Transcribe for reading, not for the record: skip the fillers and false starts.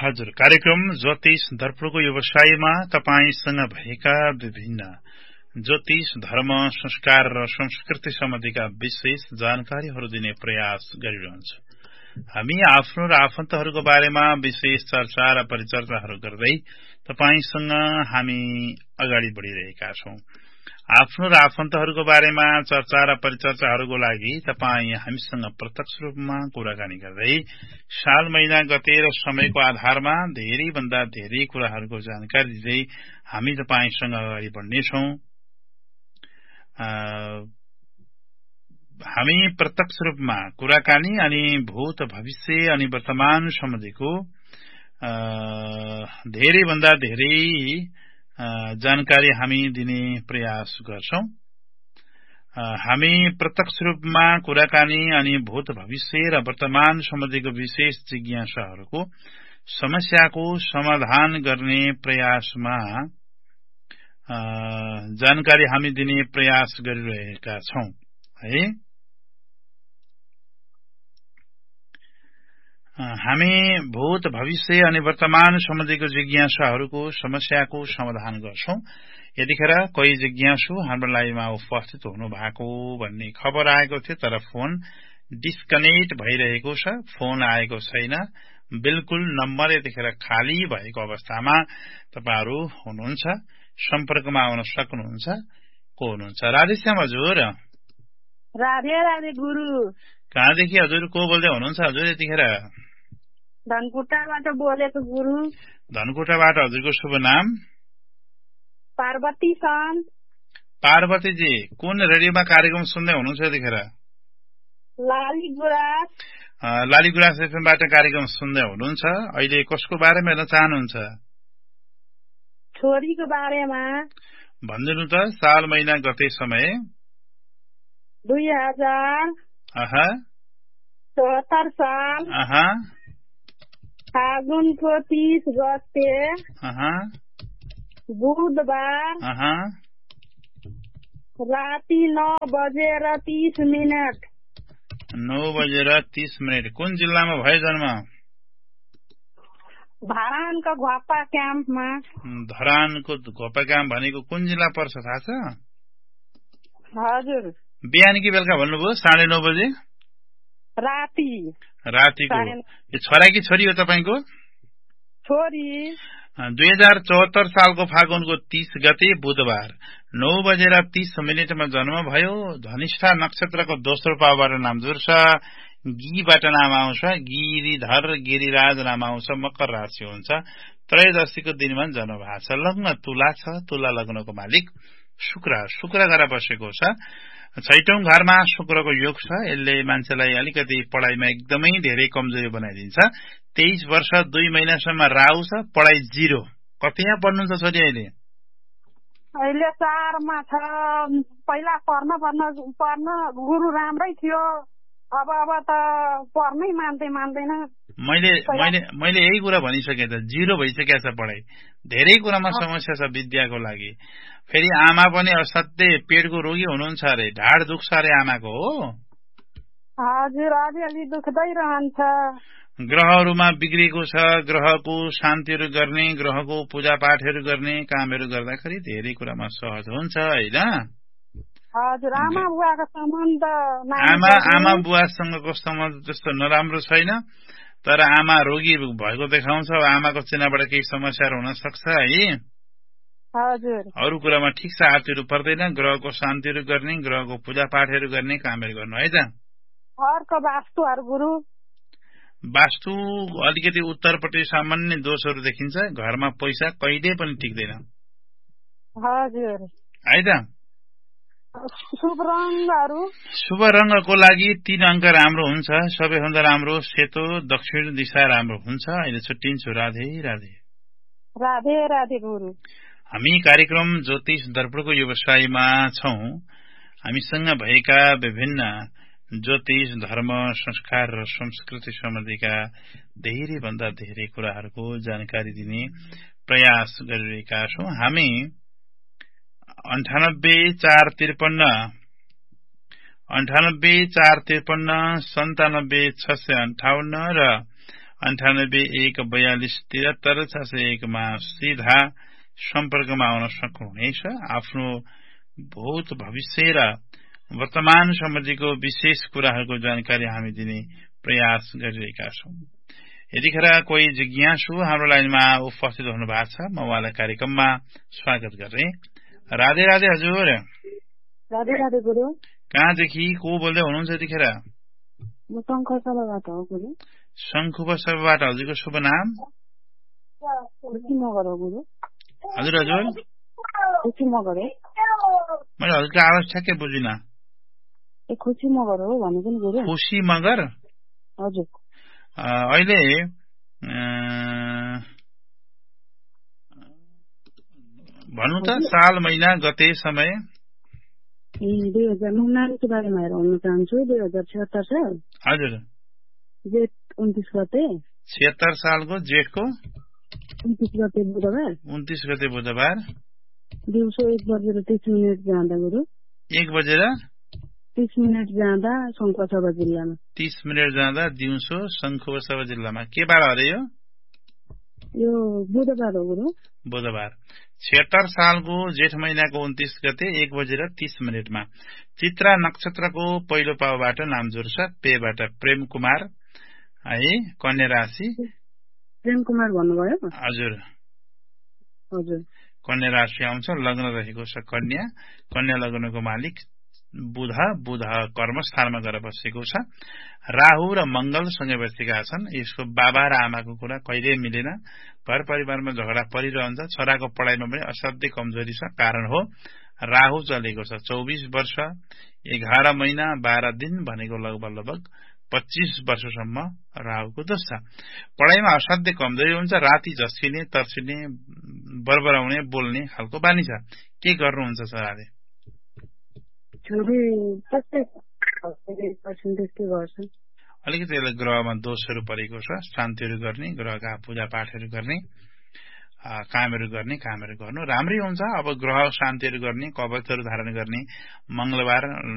हजुर, कार्यक्रम ज्योतिष दर्पणको व्यवसायमा तपाईसँग भएका विभिन्न ज्योतिष धर्म संस्कार र संस्कृति सम्बन्धीका विशेष जानकारीहरू दिने प्रयास गरिरहन्छ। हामी आफ्नो र आफन्तहरूको बारेमा विशेष चर्चा र परिचर्चाहरू गर्दै तपाईसँग हामी अगाडि बढ़िरहेका छौं। आफ्नो र आफन्तहरूको बारेमा चर्चा र परिचर्चाहरूको लागि तपाई हामीसँग प्रत्यक्ष रूपमा कुराकानी गर्दै साल महिना गते र समयको आधारमा धेरै भन्दा धेरै कुराहरूको जानकारी दिँदै हामी तपाईसँग अगाडि बढ्नेछौं। हामी प्रत्यक्ष रूपमा कुराकानी अनि भूत भविष्य अनि वर्तमान सम्बन्धीको धेरै भन्दा धेरै जानकारी हामी दिने प्रयास गर्छौं। हामी प्रत्यक्ष रूपमा कुराकानी अनि भूत भविष्य र वर्तमान सम्बन्धीको विशेष जिज्ञासाहरूको समस्याको समाधान गर्ने प्रयासमा जानकारी हामी दिने प्रयास गरिरहेका छौं है। हामी भूत भविष्य अनि वर्तमान सम्बन्धीको जिज्ञासाहरूको समस्याको समाधान गर्छौं। यतिखेर कोही जिज्ञासु हाम्रो लाइभमा उपस्थित हुनु भएको भन्ने खबर आएको थियो, तर फोन डिस्कनेक्ट भइरहेको छ, फोन आएको छैन। बिल्कुल नम्बर यतिखेर खाली भएको अवस्थामा तपाईहरु हुनुहुन्छ, सम्पर्कमा आउन सक्नुहुन्छ। को हुनुहुन्छ? राधेश्याम हजुर। राधे राधे गुरु। कहाँदेखि हजुर को बोल्दै हुनुहुन्छ हजुर यतिखेर? धनकुटाबाट बोलेको गुरु। धनकुटाबाट हजुरको शुभ नाम? पार्वती सन। पार्वती जी, कुन रेडियोमा कार्यक्रम सुन्दै हुनुहुन्छ यतिखेर? लालीगुराँस एफएमबाट कार्यक्रम सुन्दै हुनुहुन्छ। अहिले कसको बारेमा हेर्न चाहनुहुन्छ? छोरीको बारेमा भन्दिनु त। साल महिना गते समय 2074 साल फागुनको 30 गते बुधबार राति 9:30 मिनट। 9:30 कुन जिल्लामा भयो जन्म? धरानको घोपा क्याम्पमा। धरानको घोपा क्याम्प भनेको कुन जिल्ला पर्छ थाहा छ? हजुर। बिहान कि बेलुका भन्नुभयो? 9:30 बजे रातिको। यो छोरा कि छोरी हो तपाईको? छोरी। 2074 सालको फागुनको 30 गते बुधबार 9:30 मा जन्म भयो। धनिष्ठा नक्षत्रको दोस्रो पावबाट नाम जुर्छ। गिबाट नाम आउँछ। गिरिधर गिरिराज नाम आउँछ। मकर राशि हुन्छ। त्रयोदशीको दिनमा जन्म भएको छ। लग्न तुला छ। तुला लग्नको मालिक शुक्र घर बसेको छ। 6औं घरमा शुक्रको योग छ। यसले मान्छेलाई अलिकति पढाइमा एकदमै धेरै कमजोरी बनाइदिन्छ। 23 वर्ष 2 महिनासम्म राहु छ। पढाइ 0। कतिमा पढ्नुहुन्छ छोरी अहिले? अहिले 4 मा छ। पहिला पढ्न गुरु राम्रै थियो। अब त पढ्नै मान्दैन। मैले यही कुरा भनिसके त, 0 भइसकेको छ पढाइ। धेरै कुरामा समस्या छ विद्याको लागि। फेरि आमा पनि असाध्यै पेटको रोगी हुनुहुन्छ अरे, ढाड दुख्छ अरे आमाको हो? हजुर, अलि दुख्दै रहन्छ। ग्रहहरूमा बिग्रेको छ। ग्रहको शान्तिहरू गर्ने, ग्रहको पूजा पाठहरू गर्ने कामहरू गर्दाखेरि धेरै कुरामा सहज हुन्छ हैन? हजुर। आमा बुवासँगको सम्बन्ध त्यस्तो नराम्रो छैन, तर आमा रोगी भएको देखाउँछ। आमाको चिनाबाट केही समस्याहरू हुन सक्छ है। हजुर। अरू कुरामा ठिक छ हातहरू पर्दैन। ग्रहको शान्तिहरू गर्ने, ग्रहको पूजा पाठहरू गर्ने कामहरू गर्नु है त। अर्को वास्तुहरू गुरु? वास्तु अलिकति उत्तरपट्टि सामान्य दोषहरू देखिन्छ। घरमा पैसा कहिले पनि टिक्दैन। हजुर है त। शुभ रंगहरू? शुभ रंगको लागि 3 अंक राम्रो हुन्छ। सबैभन्दा राम्रो सेतो दक्षिण दिशा राम्रो हुन्छ। अहिले छुट्टिन्छु। राधे राधे। राधे राधे गुरु। हामी कार्यक्रम ज्योतिष दर्पणको व्यवसायमा छौं। हामीसँग भएका विभिन्न ज्योतिष धर्म संस्कार र संस्कृति सम्बन्धीका धेरै भन्दा धेरै कुराहरूको जानकारी दिने प्रयास गरिरहेका छौं। हामी 98 453 97 658 र 9814273601 मा सीधा सम्पर्कमा आउन सक्नुहुनेछ। आफ्नो भूत भविष्य र वर्तमान सम्बन्धीको विशेष कुराहरूको जानकारी हामी दिने प्रयास गरिरहेका छौं। यतिखेर कोही जिज्ञासु हाम्रो लाइनमा उपस्थित हुनु भएको छ। म उहाँलाई कार्यक्रममा स्वागत गर्ने। राधे राधे हजुर। राधे राधे गुरु। कहाँदेखि को बोल्दै हुनुहुन्छ यतिखेर? म शङ्खुवासभाबाट हो गुरु। शङ्खुवासभाबाट। हजुरको शुभ नाम? खुसी मगर हो गुरु। हजुर हजुर खुसी मगर हो। मैले हजुरको आवाज ठ्याक्कै बुझिनँ। खुसी मगर हो भनेको नि गुरु। खुसी मगर? हजुर। अहिले भन्नु त साल महिना गते समय? 2019 को बारेमा हेर हुन चाहन्छु। 2076 साल। हजुर। जेठ 29 गते। 76 सालको जेठको 29 गते बुधबार। 29 गते बुधबार। दिउँसो 1:30 जाँदा गुरु। 1:30 जाँदा शङ्खुवासभा जिल्लामा। 30 मिनेट जाँदा दिउँसो शङ्खुवासभा जिल्लामा। के बार अरे यो बुधबार हो गुरु। बुधबार। 76 सालको जेठ महिनाको 29 गते 1:30 चित्रा नक्षत्रको पहिलो पाउबाट नाम जोड्छ। पेबाट प्रेम कुमार है। कन्या राशि प्रेम कुमार भन्नुभयो? हजुर हजुर। कन्या राशि आउँछ। लग्न रहेको छ कन्या। कन्या लग्नको मालिक बुध कर्मस्थानमा गएर बसेको छ। राहु र मंगल सँगै बसेका छन्। यसको बाबा र आमाको कुरा कहिले मिलेन। घर परिवारमा झगडा परिरहन्छ। छोराको पढाइमा पनि असाध्यै कमजोरी छ। कारण हो राहु चलेको छ। 24 वर्ष 11 महिना 12 दिन भनेको लगभग 25 वर्षसम्म राहुको दोष छ। पढाइमा असाध्यै कमजोरी हुन्छ। राति झस्किने, तर्सिने, बरबराउने, बोल्ने खालको बानी छ। के गर्नुहुन्छ छोराले? अलिकति यसलाई ग्रहमा दोषहरू परेको छ। शान्तिहरू गर्ने, ग्रहका पूजा पाठहरू गर्ने, कामहरू गर्नु राम्रै हुन्छ। अब ग्रह शान्तिहरू गर्ने, कवचहरू धारण गर्ने, मंगलबार